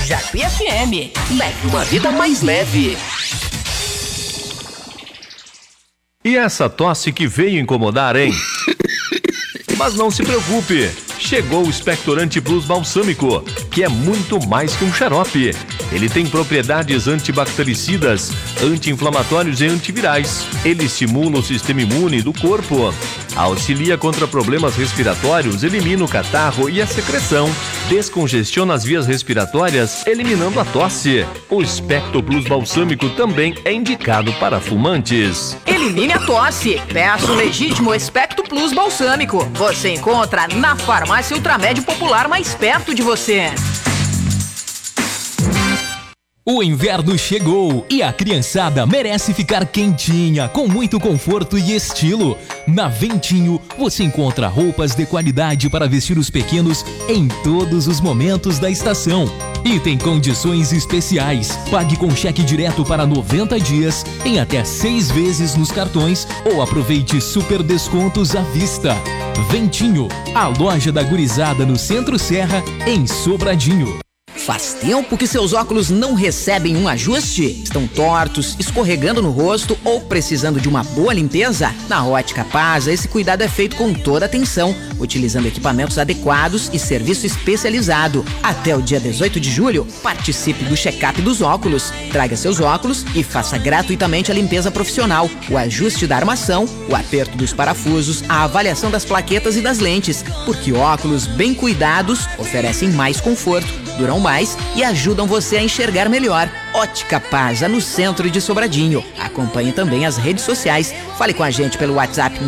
Jacuí FM. Leve uma vida mais leve. E essa tosse que veio incomodar, hein? Mas não se preocupe, chegou o Expectorante Plus Balsâmico, que é muito mais que um xarope. Ele tem propriedades antibactericidas, anti-inflamatórios e antivirais. Ele estimula o sistema imune do corpo, auxilia contra problemas respiratórios, elimina o catarro e a secreção, descongestiona as vias respiratórias, eliminando a tosse. O Expecto Plus Balsâmico também é indicado para fumantes. Elimine a tosse. Peça o legítimo Expecto Plus Balsâmico. Você encontra na farmácia Ultramédio Popular mais perto de você. O inverno chegou e a criançada merece ficar quentinha, com muito conforto e estilo. Na Ventinho, você encontra roupas de qualidade para vestir os pequenos em todos os momentos da estação. E tem condições especiais. Pague com cheque direto para 90 dias, em até 6 vezes nos cartões, ou aproveite super descontos à vista. Ventinho, a loja da gurizada no Centro Serra, em Sobradinho. Faz tempo que seus óculos não recebem um ajuste? Estão tortos, escorregando no rosto ou precisando de uma boa limpeza? Na Ótica Paz, esse cuidado é feito com toda atenção, utilizando equipamentos adequados e serviço especializado. Até o dia 18 de julho, participe do check-up dos óculos. Traga seus óculos e faça gratuitamente a limpeza profissional, o ajuste da armação, o aperto dos parafusos, a avaliação das plaquetas e das lentes, porque óculos bem cuidados oferecem mais conforto, duram mais e ajudam você a enxergar melhor. Ótica Paz, no centro de Sobradinho. Acompanhe também as redes sociais. Fale com a gente pelo WhatsApp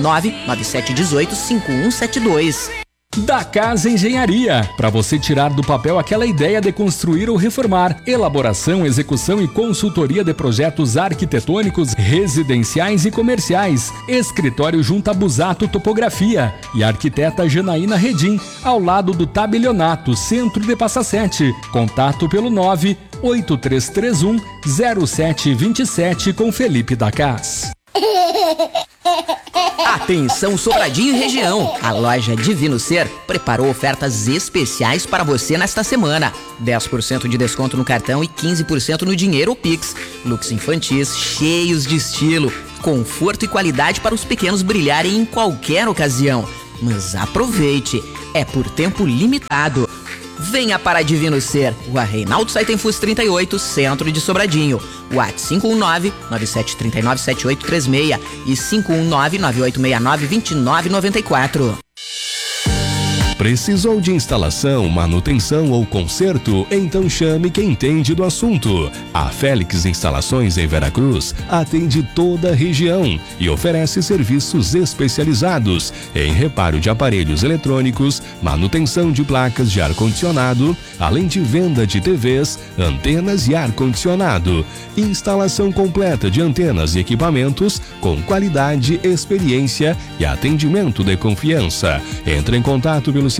997185172. Da Casa Engenharia, para você tirar do papel aquela ideia de construir ou reformar. Elaboração, execução e consultoria de projetos arquitetônicos, residenciais e comerciais. Escritório Junta Busato Topografia e arquiteta Janaína Redim, ao lado do Tabelionato, centro de Passa Sete. Contato pelo 98331-0727 com Felipe da Casa. Atenção Sobradinho e região, a loja Divino Ser preparou ofertas especiais para você nesta semana. 10% de desconto no cartão e 15% no dinheiro ou Pix. Looks infantis cheios de estilo, conforto e qualidade para os pequenos brilharem em qualquer ocasião. Mas aproveite, é por tempo limitado. Venha para Divino Ser, Rua Reinaldo Saitenfus 38, centro de Sobradinho. WhatsApp 519-9739-7836 e 519-9869-2994. Precisou de instalação, manutenção ou conserto? Então chame quem entende do assunto. A Félix Instalações em Veracruz atende toda a região e oferece serviços especializados em reparo de aparelhos eletrônicos, manutenção de placas de ar-condicionado, além de venda de TVs, antenas e ar-condicionado. Instalação completa de antenas e equipamentos com qualidade, experiência e atendimento de confiança. Entre em contato pelo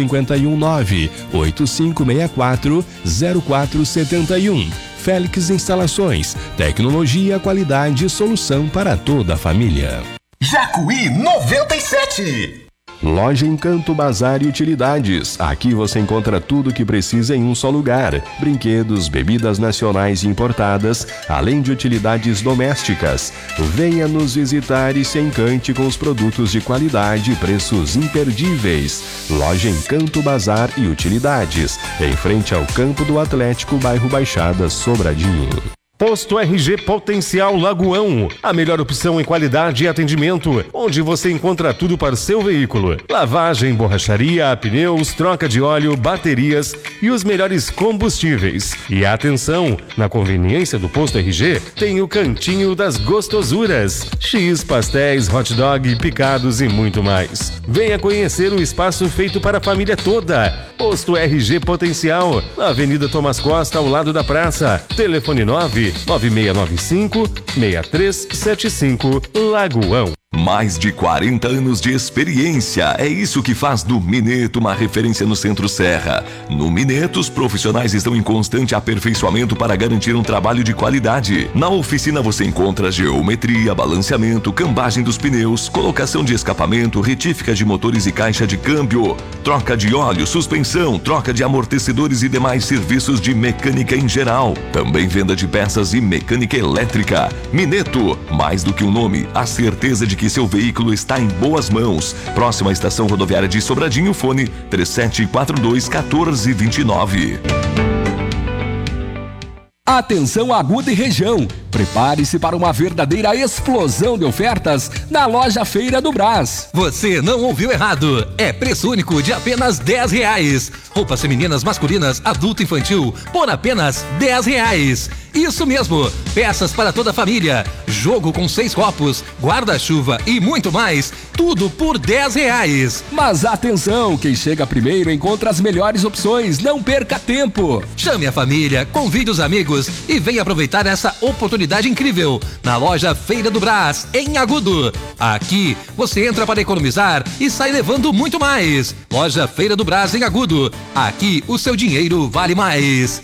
519-8564-0471. Félix Instalações, tecnologia, qualidade e solução para toda a família. Jacuí 97. Loja Encanto Bazar e Utilidades. Aqui você encontra tudo o que precisa em um só lugar. Brinquedos, bebidas nacionais e importadas, além de utilidades domésticas. Venha nos visitar e se encante com os produtos de qualidade e preços imperdíveis. Loja Encanto Bazar e Utilidades, em frente ao Campo do Atlético, bairro Baixada, Sobradinho. Posto RG Potencial Lagoão, a melhor opção em qualidade e atendimento, onde você encontra tudo para o seu veículo. Lavagem, borracharia, pneus, troca de óleo, baterias e os melhores combustíveis. E atenção, na conveniência do Posto RG tem o Cantinho das Gostosuras, X, pastéis, hot dog, picados e muito mais. Venha conhecer o espaço feito para a família toda. Posto RG Potencial, na Avenida Tomás Costa, ao lado da praça. Telefone 99695-6375, Lagoão. Mais de 40 anos de experiência, é isso que faz do Mineto uma referência no Centro-Serra. No Mineto, os profissionais estão em constante aperfeiçoamento para garantir um trabalho de qualidade. Na oficina você encontra geometria, balanceamento, cambagem dos pneus, colocação de escapamento, retífica de motores e caixa de câmbio, troca de óleo, suspensão, troca de amortecedores e demais serviços de mecânica em geral. Também venda de peças e mecânica elétrica. Mineto, mais do que um nome, a certeza de que seu veículo está em boas mãos. Próxima estação rodoviária de Sobradinho, fone 3742-1429. Atenção Aguda e região, prepare-se para uma verdadeira explosão de ofertas na loja Feira do Brás. Você não ouviu errado, é preço único de apenas R$10. Roupas femininas, masculinas, adulto e infantil por apenas R$10. Isso mesmo, peças para toda a família, jogo com 6 copos, guarda-chuva e muito mais, tudo por R$10. Mas atenção, quem chega primeiro encontra as melhores opções, não perca tempo. Chame a família, convide os amigos e venha aproveitar essa oportunidade incrível na loja Feira do Brás, em Agudo. Aqui você entra para economizar e sai levando muito mais. Loja Feira do Brás, em Agudo. Aqui o seu dinheiro vale mais.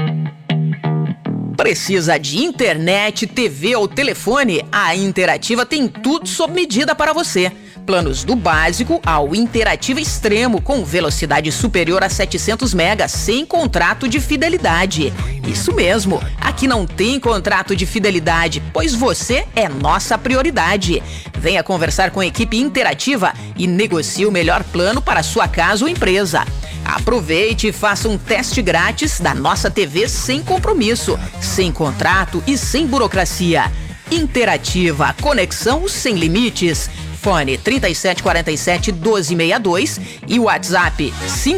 Precisa de internet, TV ou telefone? A Interativa tem tudo sob medida para você. Planos do básico ao Interativa Extremo, com velocidade superior a 700 megas, sem contrato de fidelidade. Isso mesmo, aqui não tem contrato de fidelidade, pois você é nossa prioridade. Venha conversar com a equipe Interativa e negocie o melhor plano para sua casa ou empresa. Aproveite e faça um teste grátis da nossa TV sem compromisso, sem contrato e sem burocracia. Interativa, conexão sem limites. Fone 3747-1262 e WhatsApp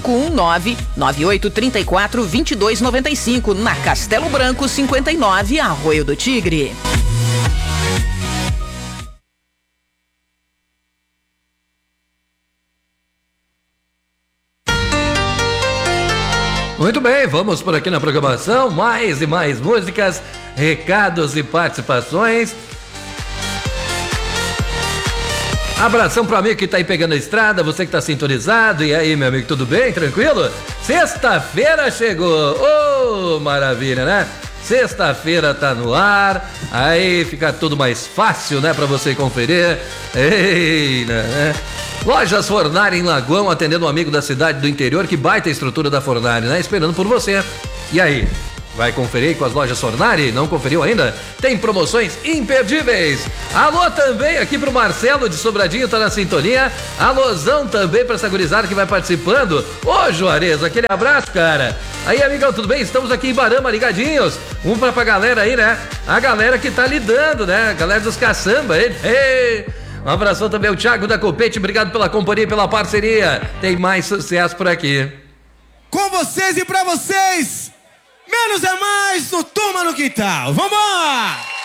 519-9834-2295 na Castelo Branco 59, Arroio do Tigre. Muito bem, vamos por aqui na programação, mais e mais músicas, recados e participações. Abração pro amigo que tá aí pegando a estrada, você que tá sintonizado. E aí, meu amigo, tudo bem? Tranquilo? Sexta-feira chegou! Oh, maravilha, né? Sexta-feira tá no ar, aí fica tudo mais fácil, né, pra você conferir. Ei, né? Lojas Fornari em Lagoão, atendendo um amigo da cidade do interior, que baita a estrutura da Fornari, né? Esperando por você. E aí? Vai conferir com as lojas Fornari? Não conferiu ainda? Tem promoções imperdíveis. Alô também aqui pro Marcelo de Sobradinho, tá na sintonia. Alôzão também pra essa gurizada que vai participando. Ô Juarez, aquele abraço, cara. Aí, amigão, tudo bem? Estamos aqui em Barama, ligadinhos. Pra galera aí, né? A galera que tá lidando, né? A galera dos caçamba. Ei. Um abração também ao Thiago da Copete. Obrigado pela companhia e pela parceria. Tem mais sucesso por aqui. Com vocês e pra vocês. Menos é mais no Turma no Quintal. Vamos!